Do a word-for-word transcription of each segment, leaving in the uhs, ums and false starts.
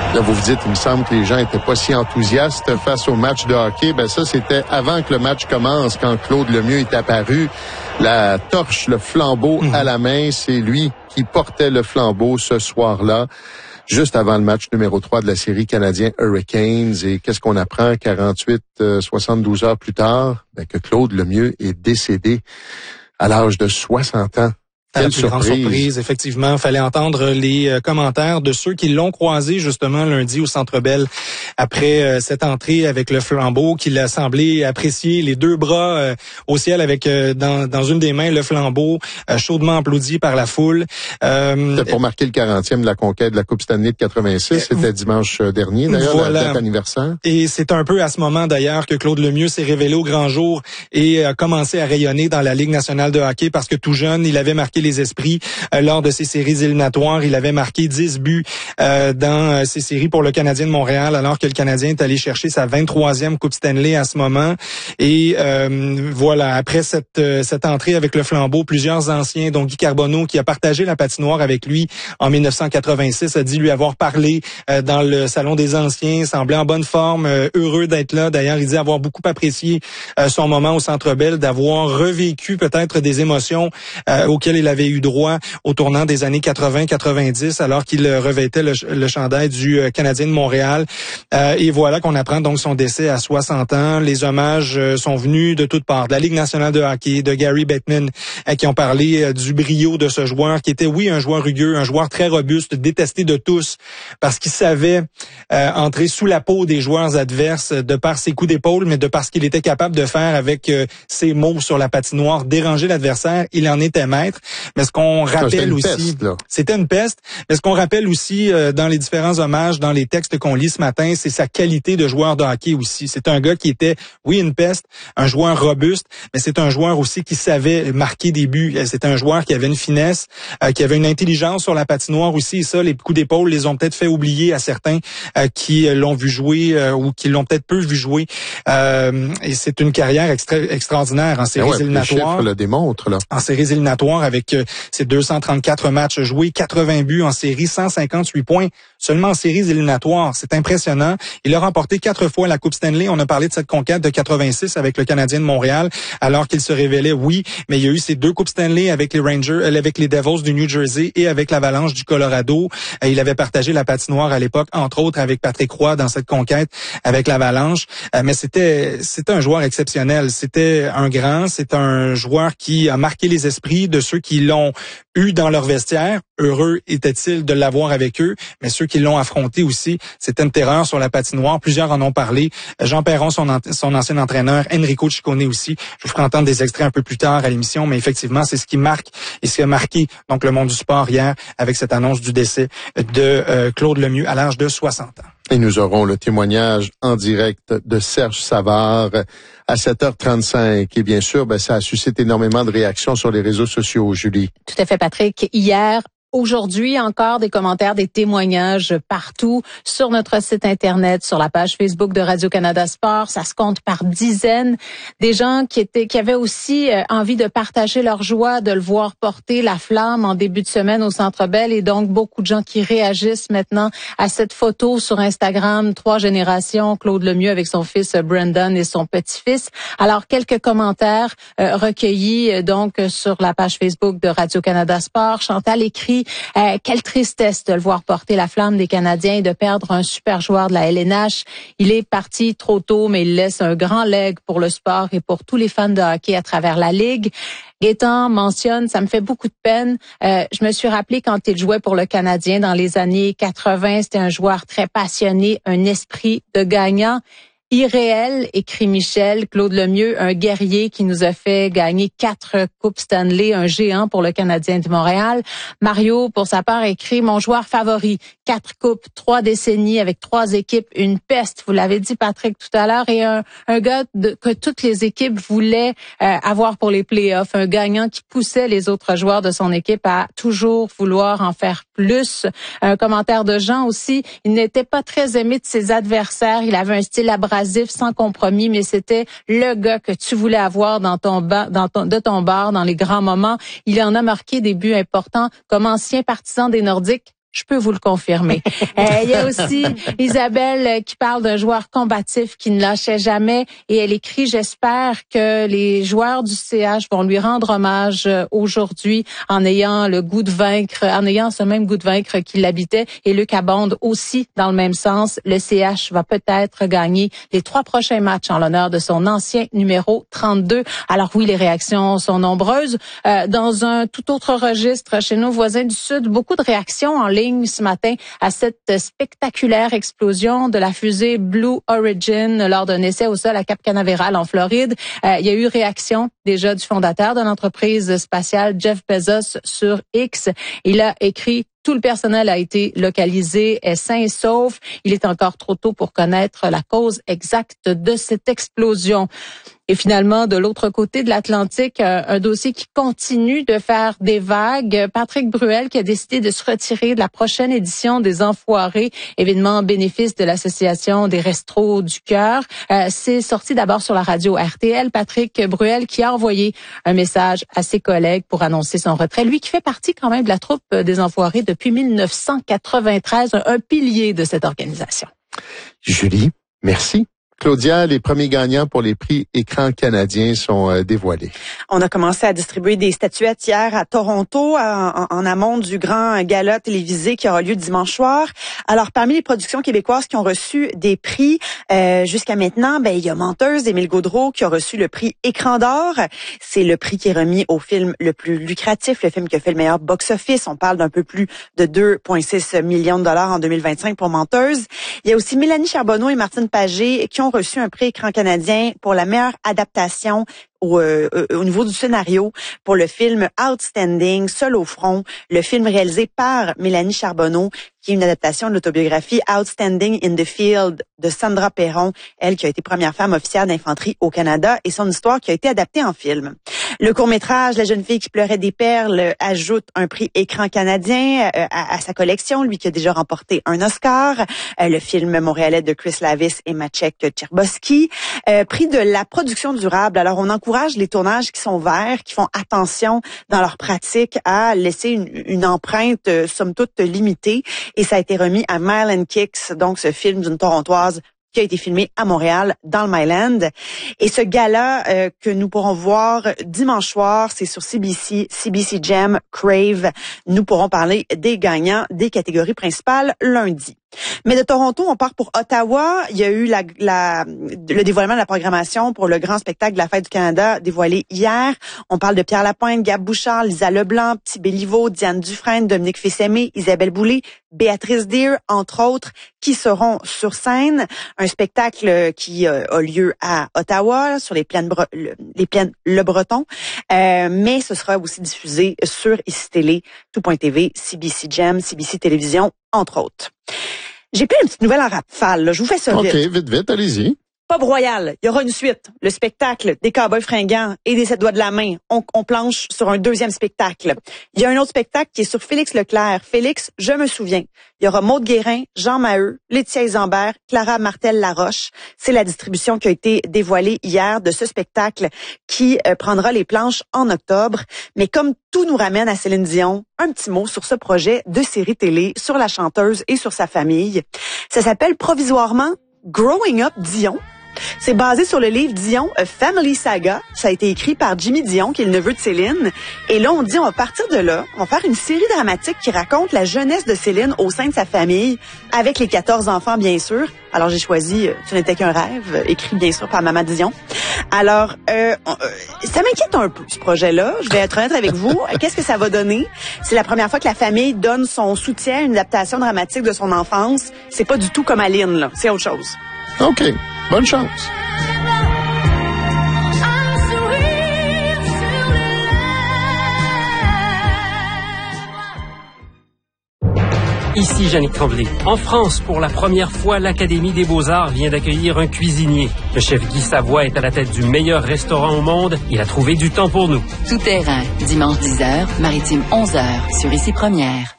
Là, vous vous dites, il me semble que les gens étaient pas si enthousiastes face au match de hockey. Ben ça, c'était avant que le match commence, quand Claude Lemieux est apparu. La torche, le flambeau mmh. à la main, c'est lui qui portait le flambeau ce soir-là, juste avant le match numéro trois de la série canadien Hurricanes. Et qu'est-ce qu'on apprend quarante-huit, soixante-douze heures plus tard? Ben, que Claude Lemieux est décédé à l'âge de soixante ans. À la plus grande surprise, effectivement. Fallait entendre les euh, commentaires de ceux qui l'ont croisé justement lundi au Centre Bell après euh, cette entrée avec le flambeau, qu'il a semblé apprécier, les deux bras euh, au ciel avec euh, dans, dans une des mains le flambeau, euh, chaudement applaudi par la foule. Euh, C'était pour marquer le quarantième de la conquête de la Coupe Stanley de quatre-vingt-six. C'était dimanche dernier, d'ailleurs, voilà. La date anniversaire. Et c'est un peu à ce moment, d'ailleurs, que Claude Lemieux s'est révélé au grand jour et a commencé à rayonner dans la Ligue nationale de hockey parce que tout jeune, il avait marqué les esprits euh, lors de ses séries éliminatoires. Il avait marqué dix buts euh, dans euh, ses séries pour le Canadien de Montréal, alors que le Canadien est allé chercher sa vingt-troisième Coupe Stanley à ce moment. Et euh, voilà, après cette euh, cette entrée avec le flambeau, plusieurs anciens, dont Guy Carbonneau, qui a partagé la patinoire avec lui en mille neuf cent quatre-vingt-six, a dit lui avoir parlé euh, dans le salon des anciens, semblait en bonne forme, euh, heureux d'être là. D'ailleurs, il dit avoir beaucoup apprécié euh, son moment au Centre Bell, d'avoir revécu peut-être des émotions euh, auxquelles il avait eu droit au tournant des années quatre-vingts quatre-vingt-dix, alors qu'il revêtait le, le chandail du Canadien de Montréal. Euh, et voilà qu'on apprend donc son décès à soixante ans. Les hommages euh, sont venus de toutes parts, de la Ligue nationale de hockey, de Gary Bettman, euh, qui ont parlé euh, du brio de ce joueur, qui était, oui, un joueur rugueux, un joueur très robuste, détesté de tous, parce qu'il savait euh, entrer sous la peau des joueurs adverses de par ses coups d'épaule, mais de par ce qu'il était capable de faire avec euh, ses mots sur la patinoire, déranger l'adversaire. Il en était maître. Mais ce qu'on rappelle aussi, peste, c'était une peste, mais ce qu'on rappelle aussi euh, dans les différents hommages, dans les textes qu'on lit ce matin, c'est sa qualité de joueur de hockey aussi. C'est un gars qui était, oui, une peste, un joueur robuste, mais c'est un joueur aussi qui savait marquer des buts. C'est un joueur qui avait une finesse, euh, qui avait une intelligence sur la patinoire aussi. Et ça, les coups d'épaule les ont peut-être fait oublier à certains euh, qui l'ont vu jouer euh, ou qui l'ont peut-être peu vu jouer. Euh, et c'est une carrière extra- extraordinaire en séries ouais, éliminatoires. Les chiffres le démontrent, là. En séries éliminatoires avec euh, ses deux cent trente-quatre matchs joués, quatre-vingts buts en série, cent cinquante-huit points seulement en séries éliminatoires. C'est impressionnant. Il a remporté quatre fois la Coupe Stanley. On a parlé de cette conquête de quatre-vingt-six avec le Canadien de Montréal, alors qu'il se révélait, oui, mais il y a eu ces deux Coupes Stanley avec les Rangers, avec les Devils du New Jersey et avec l'Avalanche du Colorado. Il avait partagé la patinoire à l'époque, entre autres avec Patrick Roy dans cette conquête avec l'Avalanche. Mais c'était, c'était un joueur exceptionnel. C'était un grand, c'est un joueur qui a marqué les esprits de ceux qui l'ont eu dans leur vestiaire. Heureux était-il de l'avoir avec eux, mais ceux qui l'ont affronté aussi, c'était une terreur sur la patinoire. Plusieurs en ont parlé. Jean Perron, son, an- son ancien entraîneur, Enrico Ciccone aussi. Je vous ferai entendre des extraits un peu plus tard à l'émission, mais effectivement, c'est ce qui marque et ce qui a marqué donc le monde du sport hier avec cette annonce du décès de euh, Claude Lemieux à l'âge de soixante ans. Et nous aurons le témoignage en direct de Serge Savard à sept heures trente-cinq. Et bien sûr, ben, ça a suscité énormément de réactions sur les réseaux sociaux, Julie. Tout à fait, Patrick. Hier, aujourd'hui encore, des commentaires, des témoignages partout sur notre site Internet, sur la page Facebook de Radio-Canada Sport. Ça se compte par dizaines. Des gens qui étaient, qui avaient aussi euh, envie de partager leur joie, de le voir porter la flamme en début de semaine au Centre Bell. Et donc, beaucoup de gens qui réagissent maintenant à cette photo sur Instagram. Trois générations, Claude Lemieux avec son fils Brandon et son petit-fils. Alors, quelques commentaires euh, recueillis euh, donc sur la page Facebook de Radio-Canada Sport. Chantal écrit Euh, quelle tristesse de le voir porter la flamme des Canadiens et de perdre un super joueur de la L N H. Il est parti trop tôt, mais il laisse un grand legs pour le sport et pour tous les fans de hockey à travers la Ligue. Gaétan mentionne, ça me fait beaucoup de peine. Euh, je me suis rappelé quand il jouait pour le Canadien dans les années quatre-vingts. C'était un joueur très passionné, un esprit de gagnant. Irréel, écrit Michel, Claude Lemieux, un guerrier qui nous a fait gagner quatre Coupes Stanley, un géant pour le Canadien de Montréal. Mario, pour sa part, écrit mon joueur favori, quatre coupes, trois décennies avec trois équipes, une peste, vous l'avez dit Patrick tout à l'heure, et un, un gars de, que toutes les équipes voulaient euh, avoir pour les playoffs, un gagnant qui poussait les autres joueurs de son équipe à toujours vouloir en faire plus. Un commentaire de Jean aussi, il n'était pas très aimé de ses adversaires, il avait un style abrasif, sans compromis, mais c'était le gars que tu voulais avoir dans ton ba- dans ton, de ton bar dans les grands moments. Il en a marqué des buts importants comme ancien partisan des Nordiques. Je peux vous le confirmer. euh, il y a aussi Isabelle qui parle d'un joueur combatif qui ne lâchait jamais et elle écrit « J'espère que les joueurs du C H vont lui rendre hommage aujourd'hui en ayant le goût de vaincre, en ayant ce même goût de vaincre qui l'habitait. » Et Luc abonde aussi dans le même sens. Le C H va peut-être gagner les trois prochains matchs en l'honneur de son ancien numéro trente-deux. Alors oui, les réactions sont nombreuses. Euh, dans un tout autre registre, chez nos voisins du Sud, beaucoup de réactions en ligne ce matin à cette spectaculaire explosion de la fusée Blue Origin lors d'un essai au sol à Cap Canaveral en Floride. Euh, il y a eu réaction déjà du fondateur de l'entreprise spatiale, Jeff Bezos, sur X. Il a écrit « Tout le personnel a été localisé, est sain et sauf. Il est encore trop tôt pour connaître la cause exacte de cette explosion. » Et finalement, de l'autre côté de l'Atlantique, un dossier qui continue de faire des vagues. Patrick Bruel qui a décidé de se retirer de la prochaine édition des Enfoirés, événement bénéfice de l'Association des Restos du Cœur. Euh, c'est sorti d'abord sur la radio R T L. Patrick Bruel qui a envoyé un message à ses collègues pour annoncer son retrait. Lui qui fait partie quand même de la troupe des Enfoirés depuis mille neuf cent quatre-vingt-treize, un, un pilier de cette organisation. Julie, merci. Claudia, les premiers gagnants pour les prix Écran canadiens sont euh, dévoilés. On a commencé à distribuer des statuettes hier à Toronto, en, en amont du grand gala télévisé qui aura lieu dimanche soir. Alors, parmi les productions québécoises qui ont reçu des prix euh, jusqu'à maintenant, ben il y a Menteuse d'Émile Gaudreault qui a reçu le prix Écran d'or. C'est le prix qui est remis au film le plus lucratif, le film qui a fait le meilleur box-office. On parle d'un peu plus de deux virgule six millions de dollars en deux mille vingt-cinq pour Menteuse. Il y a aussi Mélanie Charbonneau et Martine Pagé qui ont reçu un prix Écran canadien pour la meilleure adaptation Au, euh, au niveau du scénario pour le film Outstanding, Seul au front, le film réalisé par Mélanie Charbonneau, qui est une adaptation de l'autobiographie Outstanding in the Field de Sandra Perron, elle qui a été première femme officière d'infanterie au Canada et son histoire qui a été adaptée en film. Le court-métrage La jeune fille qui pleurait des perles ajoute un prix Écran canadien euh, à, à sa collection, lui qui a déjà remporté un Oscar. Euh, le film montréalais de Chris Lavis et Maciek Tcherboski. Euh, prix de la production durable. Alors, on encourage les tournages qui sont verts, qui font attention dans leur pratique à laisser une, une empreinte, euh, somme toute, limitée. Et ça a été remis à Mile and Kicks, donc ce film d'une Torontoise qui a été filmé à Montréal, dans le Myland. Et ce gala euh, que nous pourrons voir dimanche soir, c'est sur C B C, C B C Gem, Crave. Nous pourrons parler des gagnants des catégories principales lundi. Mais de Toronto, on part pour Ottawa. Il y a eu la, la, le dévoilement de la programmation pour le grand spectacle de la Fête du Canada dévoilé hier. On parle de Pierre Lapointe, Gab Bouchard, Lisa Leblanc, Petit Béliveau, Diane Dufresne, Dominique Fils-Aimé, Isabelle Boulay, Béatrice Deer, entre autres, qui seront sur scène. Un spectacle qui euh, a lieu à Ottawa, sur les plaines, Bre- le, les plaines Le Breton. Euh, mais ce sera aussi diffusé sur Ici Télé, tout point T V, C B C Gem, C B C Télévision, entre autres. J'ai plein de petites nouvelles en rafale, là. Je vous fais ça vite. OK, vite, vite, allez-y. Pub Royal, il y aura une suite. Le spectacle des Cowboys fringants et des Sept doigts de la main. On, on planche sur un deuxième spectacle. Il y a un autre spectacle qui est sur Félix Leclerc. Félix, je me souviens. Il y aura Maude Guérin, Jean Maheu, Laetitia Isambert, Clara Martel-Laroche. C'est la distribution qui a été dévoilée hier de ce spectacle qui euh, prendra les planches en octobre. Mais comme tout nous ramène à Céline Dion, un petit mot sur ce projet de série télé, sur la chanteuse et sur sa famille. Ça s'appelle provisoirement Growing Up Dion. C'est basé sur le livre Dion, A Family Saga. Ça a été écrit par Jimmy Dion, qui est le neveu de Céline. Et là, on dit, on va partir de là, on va faire une série dramatique qui raconte la jeunesse de Céline au sein de sa famille, avec les quatorze enfants, bien sûr. Alors, j'ai choisi euh, Ce n'était qu'un rêve, écrit bien sûr par Maman Dion. Alors, euh, euh, ça m'inquiète un peu, ce projet-là. Je vais être honnête avec vous. Qu'est-ce que ça va donner? C'est la première fois que la famille donne son soutien à une adaptation dramatique de son enfance. C'est pas du tout comme Aline, là. C'est autre chose. OK. Bonne chance. Ici Jannick Tremblay. En France, pour la première fois, l'Académie des Beaux-Arts vient d'accueillir un cuisinier. Le chef Guy Savoie est à la tête du meilleur restaurant au monde. Il a trouvé du temps pour nous. Tout terrain, dimanche dix heures, maritime onze heures, sur Ici Première.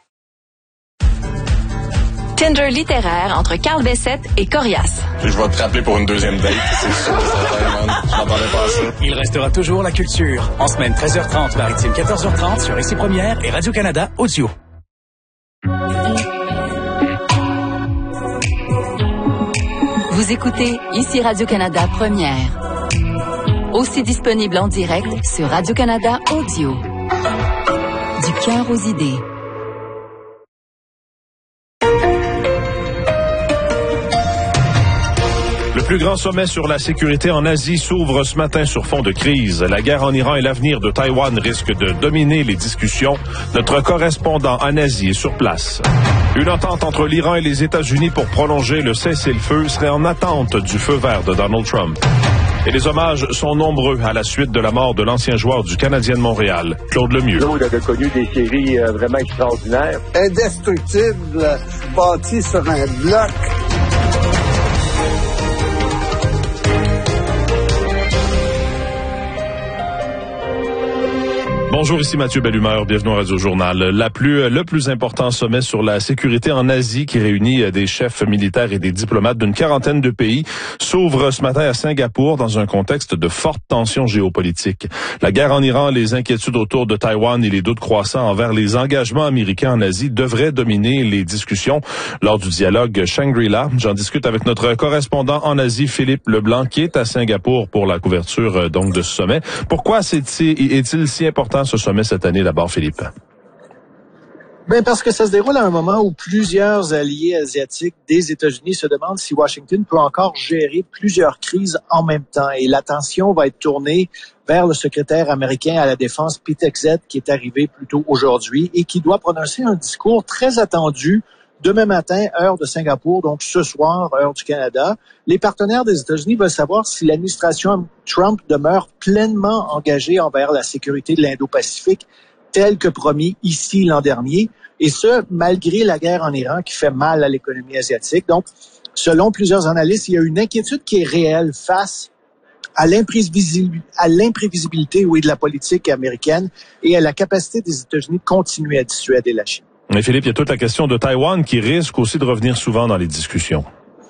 Tinder littéraire entre Carl Bessette et Corias. Je vais te rappeler pour une deuxième date. C'est sûr que ça va, man. Je m'attendais pas à ça. Il restera toujours la culture. En semaine treize heures trente, maritime quatorze heures trente sur Ici Première et Radio-Canada Audio. Vous écoutez ici Radio-Canada Première. Aussi disponible en direct sur Radio-Canada Audio. Du cœur aux idées. Le plus grand sommet sur la sécurité en Asie s'ouvre ce matin sur fond de crise. La guerre en Iran et l'avenir de Taïwan risquent de dominer les discussions. Notre correspondant en Asie est sur place. Une entente entre l'Iran et les États-Unis pour prolonger le cessez-le-feu serait en attente du feu vert de Donald Trump. Et les hommages sont nombreux à la suite de la mort de l'ancien joueur du Canadien de Montréal, Claude Lemieux. Claude avait connu des séries euh, vraiment extraordinaires. Indestructible, bâti sur un bloc. Bonjour, ici Mathieu Bellumeur, bienvenue au Radio Journal. La plus, le plus important sommet sur la sécurité en Asie qui réunit des chefs militaires et des diplomates d'une quarantaine de pays s'ouvre ce matin à Singapour dans un contexte de forte tension géopolitique. La guerre en Iran, les inquiétudes autour de Taïwan et les doutes croissants envers les engagements américains en Asie devraient dominer les discussions lors du dialogue Shangri-La. J'en discute avec notre correspondant en Asie, Philippe Leblanc, qui est à Singapour pour la couverture donc de ce sommet. Pourquoi est-il, est-il si important ce sommet cette année d'abord, Philippe? Ben parce que ça se déroule à un moment où plusieurs alliés asiatiques des États-Unis se demandent si Washington peut encore gérer plusieurs crises en même temps. Et l'attention va être tournée vers le secrétaire américain à la défense, Pete Hegseth, qui est arrivé plus tôt aujourd'hui et qui doit prononcer un discours très attendu demain matin, heure de Singapour, donc ce soir, heure du Canada. Les partenaires des États-Unis veulent savoir si l'administration Trump demeure pleinement engagée envers la sécurité de l'Indo-Pacifique, tel que promis ici l'an dernier, et ce, malgré la guerre en Iran qui fait mal à l'économie asiatique. Donc, selon plusieurs analystes, il y a une inquiétude qui est réelle face à l'imprévisibilité, à l'imprévisibilité, oui, de la politique américaine et à la capacité des États-Unis de continuer à dissuader la Chine. Mais Philippe, il y a toute la question de Taïwan qui risque aussi de revenir souvent dans les discussions.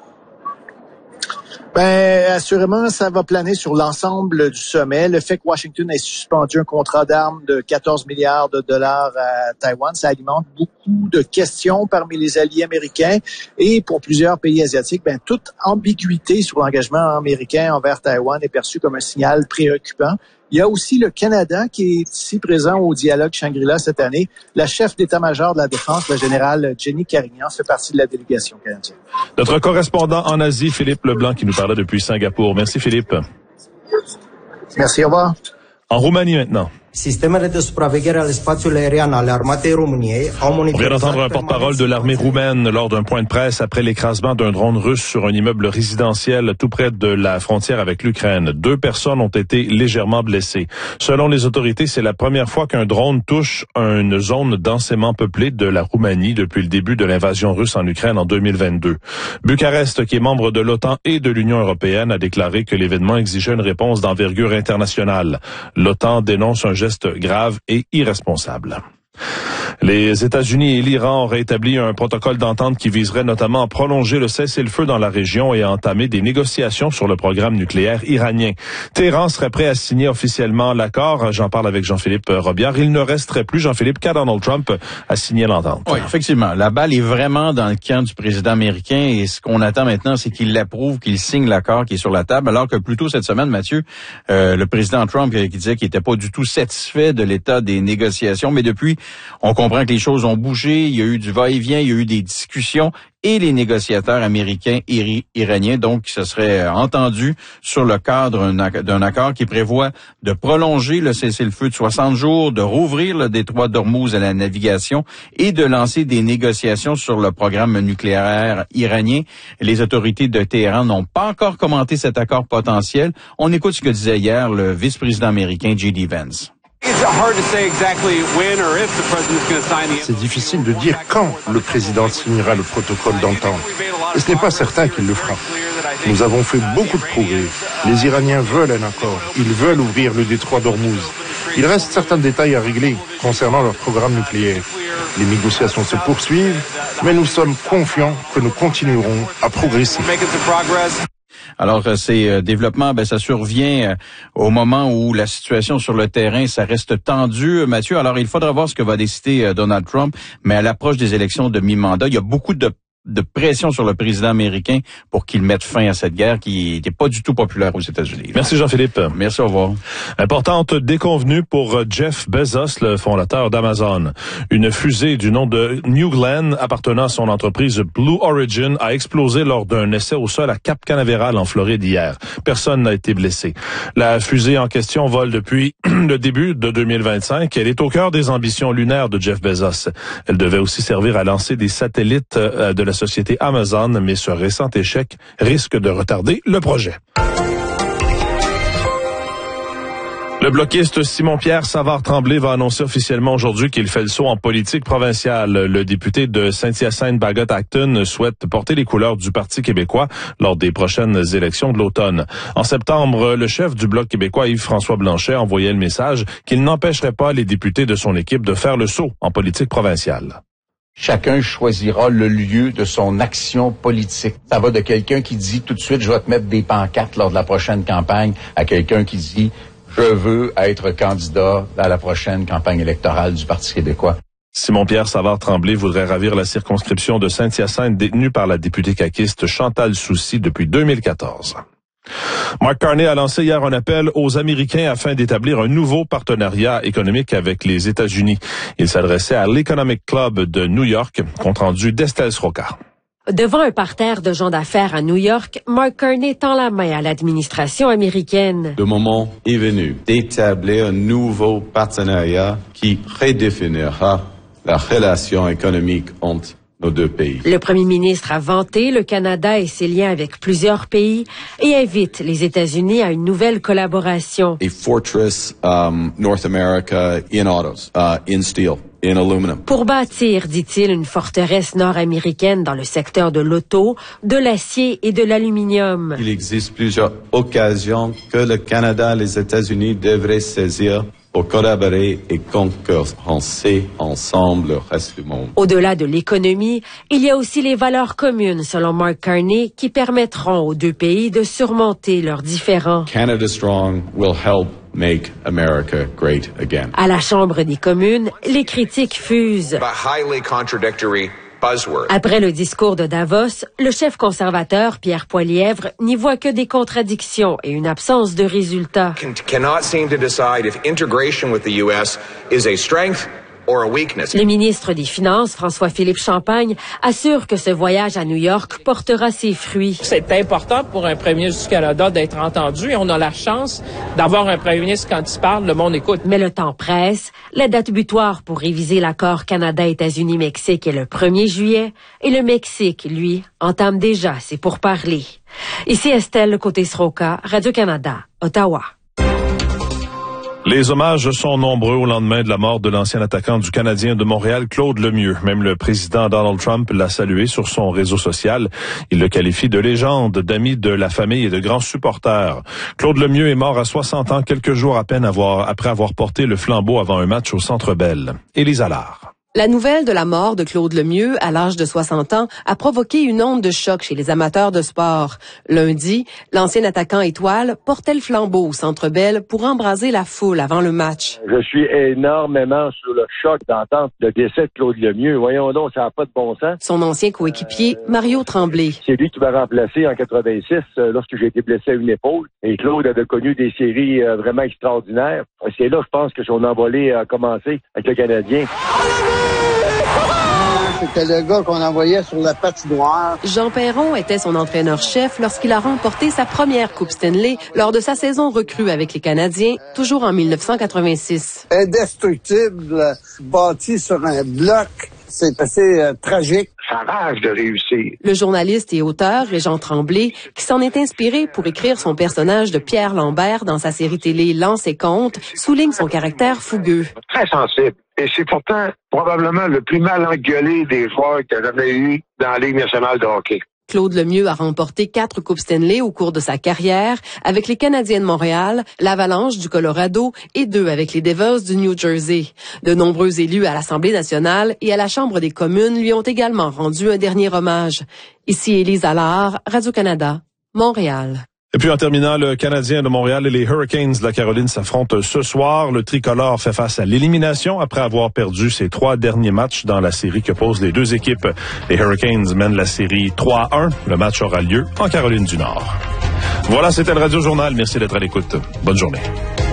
Ben, assurément, ça va planer sur l'ensemble du sommet. Le fait que Washington ait suspendu un contrat d'armes de quatorze milliards de dollars à Taïwan, ça alimente beaucoup de questions parmi les alliés américains et pour plusieurs pays asiatiques. Ben, toute ambiguïté sur l'engagement américain envers Taïwan est perçue comme un signal préoccupant. Il y a aussi le Canada qui est ici présent au dialogue Shangri-La cette année. La chef d'état-major de la Défense, la générale Jenny Carignan, fait partie de la délégation canadienne. Notre correspondant en Asie, Philippe Leblanc, qui nous parlait depuis Singapour. Merci Philippe. Merci, au revoir. En Roumanie maintenant. Sistemele de supraveghere ale spațiului aerian ale armatei României au monitorizat. On vient d'entendre un porte-parole de l'armée roumaine lors d'un point de presse après l'écrasement d'un drone russe sur un immeuble résidentiel tout près de la frontière avec l'Ukraine. Deux personnes ont été légèrement blessées. Selon les autorités, c'est la première fois qu'un drone touche une zone densément peuplée de la Roumanie depuis le début de l'invasion russe en Ukraine en deux mille vingt-deux. Bucarest, qui est membre de l'OTAN et de l'Union européenne, a déclaré que l'événement exigeait une réponse d'envergure internationale. L'OTAN dénonce un geste grave et irresponsable. Les États-Unis et l'Iran auraient établi un protocole d'entente qui viserait notamment à prolonger le cessez-le-feu dans la région et à entamer des négociations sur le programme nucléaire iranien. Téhéran serait prêt à signer officiellement l'accord. J'en parle avec Jean-Philippe Robillard. Il ne resterait plus, Jean-Philippe, qu'à Donald Trump à signer l'entente. Oui, effectivement. La balle est vraiment dans le camp du président américain et ce qu'on attend maintenant, c'est qu'il l'approuve, qu'il signe l'accord qui est sur la table. Alors que plus tôt cette semaine, Mathieu, euh, le président Trump qui disait qu'il n'était pas du tout satisfait de l'état des négociations, mais depuis, on comprend que les choses ont bougé, il y a eu du va-et-vient, il y a eu des discussions et les négociateurs américains et iraniens, donc, se seraient entendus sur le cadre d'un accord qui prévoit de prolonger le cessez-le-feu de soixante jours, de rouvrir le détroit d'Ormuz à la navigation et de lancer des négociations sur le programme nucléaire iranien. Les autorités de Téhéran n'ont pas encore commenté cet accord potentiel. On écoute ce que disait hier le vice-président américain J D Vance. C'est difficile de dire quand le président signera le protocole d'entente. Et ce n'est pas certain qu'il le fera. Nous avons fait beaucoup de progrès. Les Iraniens veulent un accord. Ils veulent ouvrir le détroit d'Ormuz. Il reste certains détails à régler concernant leur programme nucléaire. Les négociations se poursuivent, mais nous sommes confiants que nous continuerons à progresser. Alors, ces euh, développements, ben, ça survient euh, au moment où la situation sur le terrain, ça reste tendu, Mathieu. Alors, il faudra voir ce que va décider euh, Donald Trump, mais à l'approche des élections de mi-mandat, il y a beaucoup de de pression sur le président américain pour qu'il mette fin à cette guerre qui n'était pas du tout populaire aux États-Unis. Merci Jean-Philippe. Merci, au revoir. Importante déconvenue pour Jeff Bezos, le fondateur d'Amazon. Une fusée du nom de New Glenn appartenant à son entreprise Blue Origin a explosé lors d'un essai au sol à Cap Canaveral en Floride hier. Personne n'a été blessé. La fusée en question vole depuis le début de deux mille vingt-cinq. Elle est au cœur des ambitions lunaires de Jeff Bezos. Elle devait aussi servir à lancer des satellites de la société Amazon, mais ce récent échec risque de retarder le projet. Le bloquiste Simon-Pierre Savard-Tremblay va annoncer officiellement aujourd'hui qu'il fait le saut en politique provinciale. Le député de Saint-Hyacinthe-Bagot-Acton souhaite porter les couleurs du Parti québécois lors des prochaines élections de l'automne. En septembre, le chef du Bloc québécois, Yves-François Blanchet, envoyait le message qu'il n'empêcherait pas les députés de son équipe de faire le saut en politique provinciale. Chacun choisira le lieu de son action politique. Ça va de quelqu'un qui dit tout de suite, je vais te mettre des pancartes lors de la prochaine campagne, à quelqu'un qui dit, je veux être candidat à la prochaine campagne électorale du Parti québécois. Simon-Pierre Savard-Tremblay voudrait ravir la circonscription de Saint-Hyacinthe détenue par la députée caquiste Chantal Soucy depuis deux mille quatorze. Mark Carney a lancé hier un appel aux Américains afin d'établir un nouveau partenariat économique avec les États-Unis. Il s'adressait à l'Economic Club de New York, compte rendu d'Estelle Sroka. Devant un parterre de gens d'affaires à New York, Mark Carney tend la main à l'administration américaine. Le moment est venu d'établir un nouveau partenariat qui redéfinira la relation économique entre nos deux pays. Le premier ministre a vanté le Canada et ses liens avec plusieurs pays et invite les États-Unis à une nouvelle collaboration. A fortress um, North America in autos, uh, in steel. In aluminum. Pour bâtir, dit-il, une forteresse nord-américaine dans le secteur de l'auto, de l'acier et de l'aluminium. Il existe plusieurs occasions que le Canada et les États-Unis devraient saisir pour collaborer et concurrencer ensemble le reste du monde. Au-delà de l'économie, il y a aussi les valeurs communes, selon Mark Carney, qui permettront aux deux pays de surmonter leurs différends. Canada Strong will help make America great again. À la Chambre des communes, les critiques fusent. Après le discours de Davos, le chef conservateur, Pierre Poilievre, n'y voit que des contradictions et une absence de résultats. Le ministre des Finances, François-Philippe Champagne, assure que ce voyage à New York portera ses fruits. C'est important pour un premier ministre du Canada d'être entendu et on a la chance d'avoir un premier ministre quand il parle, le monde écoute. Mais le temps presse. La date butoir pour réviser l'accord Canada-États-Unis-Mexique est le premier juillet et le Mexique, lui, entame déjà ses pourparlers. Ici Estelle Côté-Sroka, Radio-Canada, Ottawa. Les hommages sont nombreux au lendemain de la mort de l'ancien attaquant du Canadien de Montréal, Claude Lemieux. Même le président Donald Trump l'a salué sur son réseau social. Il le qualifie de légende, d'ami de la famille et de grand supporter. Claude Lemieux est mort à soixante ans, quelques jours à peine avoir, après avoir porté le flambeau avant un match au Centre Bell. Élise Allard. La nouvelle de la mort de Claude Lemieux, à l'âge de soixante ans, a provoqué une onde de choc chez les amateurs de sport. Lundi, l'ancien attaquant étoile portait le flambeau au Centre Bell pour embraser la foule avant le match. Je suis énormément sous le choc d'entendre le décès de Claude Lemieux. Voyons donc, ça n'a pas de bon sens. Son ancien coéquipier, Mario Tremblay. C'est lui qui m'a remplacé en quatre-vingt-six euh, lorsque j'ai été blessé à une épaule. Et Claude avait connu des séries euh, vraiment extraordinaires. C'est là, je pense, que son envolée a commencé avec le Canadien. C'était le gars qu'on envoyait sur la patinoire. Jean Perron était son entraîneur-chef lorsqu'il a remporté sa première Coupe Stanley lors de sa saison recrue avec les Canadiens, toujours en mille neuf cent quatre-vingt-six. Indestructible, bâti sur un bloc. C'est assez euh, tragique. Ça rage de réussir. Le journaliste et auteur Régent Tremblay, qui s'en est inspiré pour écrire son personnage de Pierre Lambert dans sa série télé Lance et Compte, souligne son caractère fougueux. Très sensible. Et c'est pourtant probablement le plus mal engueulé des joueurs qu'il y a jamais eu dans la Ligue nationale de hockey. Claude Lemieux a remporté quatre Coupes Stanley au cours de sa carrière avec les Canadiens de Montréal, l'Avalanche du Colorado et deux avec les Devils du New Jersey. De nombreux élus à l'Assemblée nationale et à la Chambre des communes lui ont également rendu un dernier hommage. Ici Élise Allard, Radio-Canada, Montréal. Et puis en terminant, le Canadien de Montréal et les Hurricanes de la Caroline s'affrontent ce soir. Le tricolore fait face à l'élimination après avoir perdu ses trois derniers matchs dans la série que posent les deux équipes. Les Hurricanes mènent la série trois à un. Le match aura lieu en Caroline du Nord. Voilà, c'était le Radio Journal. Merci d'être à l'écoute. Bonne journée.